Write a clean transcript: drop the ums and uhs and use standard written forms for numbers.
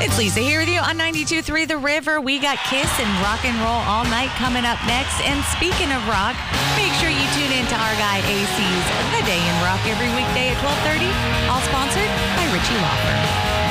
It's Lisa here with you on 92.3 The River. We got Kiss and Rock and Roll All Night coming up next. And speaking of rock, make sure you tune in to our guy AC's The Day in Rock every weekday at 12:30. All sponsored by Richie Law Firm.